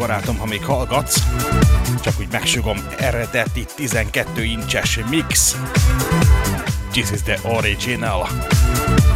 barátom, ha még hallgatsz. Csak úgy megsugom, eredeti 12 incses mix. This is the original.